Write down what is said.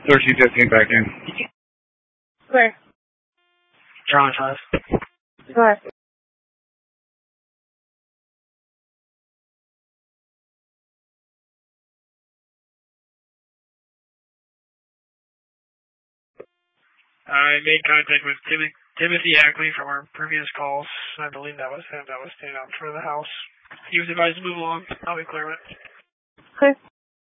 So she just came back in. Where? Charlie 5. Where? I made contact with Timothy Ackley from our previous calls. I believe that was him that was standing out in front of the house. He was advised to move along. I'll be clear with it. Okay.